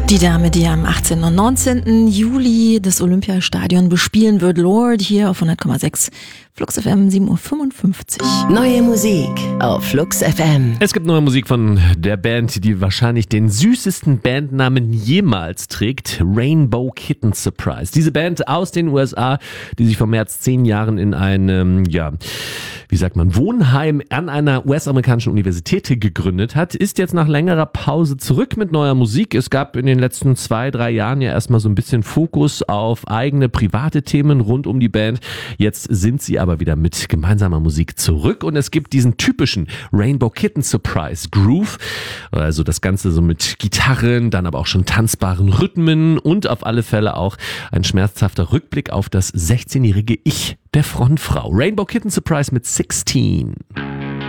Die Dame, die am 18. und 19. Juli das Olympiastadion bespielen wird, Lorde, hier auf 100,6 Flux FM, 7.55 Uhr. Neue Musik auf Flux FM. Es gibt neue Musik von der Band, die wahrscheinlich den süßesten Bandnamen jemals trägt, Rainbow Kitten Surprise. Diese Band aus den USA, die sich vor mehr als 10 Jahren in einem, Wohnheim an einer US-amerikanischen Universität gegründet hat, ist jetzt nach längerer Pause zurück mit neuer Musik. Es gab in den letzten 2-3 Jahren ja erstmal so ein bisschen Fokus auf eigene private Themen rund um die Band. Jetzt sind sie aber wieder mit gemeinsamer Musik zurück und es gibt diesen typischen Rainbow Kitten Surprise Groove, also das Ganze so mit Gitarren, dann aber auch schon tanzbaren Rhythmen und auf alle Fälle auch ein schmerzhafter Rückblick auf das 16-jährige Ich der Frontfrau. Rainbow Kitten Surprise mit 16.